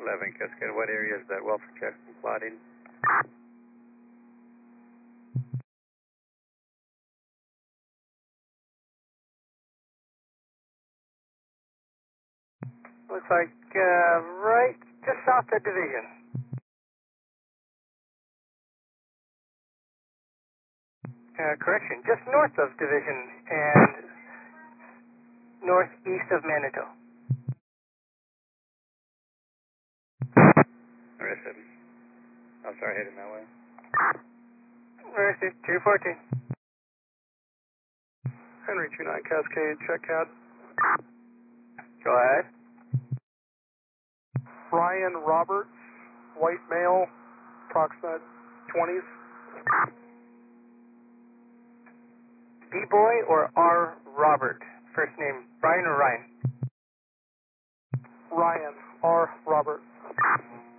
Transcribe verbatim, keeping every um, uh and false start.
eleven Cascade, what area is that well for check and plotting? Looks like uh, right just south of Division. Uh, correction, just north of Division and northeast of Manitou. Arrested. I'm sorry, heading that way. Arrested, two fourteen. Henry two nine Cascade, check C A D. Go ahead. Ryan Roberts, white male, approximate twenties. D-Boy or R. Robert? First name, Brian or Ryan? Ryan, R.